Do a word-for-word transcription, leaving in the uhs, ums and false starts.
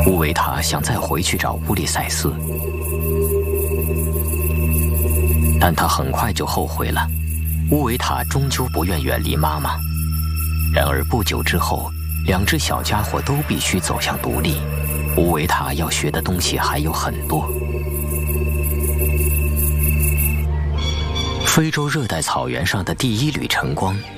乌维塔想再回去找乌利塞斯，但他很快就后悔了。乌维塔终究不愿远离妈妈。然而不久之后，两只小家伙都必须走向独立。乌维塔要学的东西还有很多。非洲热带草原上的第一缕晨光